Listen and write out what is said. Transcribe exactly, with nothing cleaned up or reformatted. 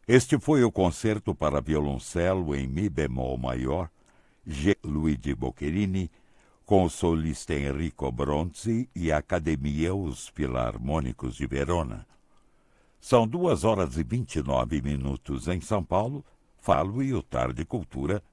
Este foi o concerto para violoncelo em mi bemol maior, G. Luigi Boccherini, com o solista Enrico Bronzi e a Academia Os Filarmônicos de Verona. São duas horas e vinte e nove minutos em São Paulo. Falo e o Tarde Cultura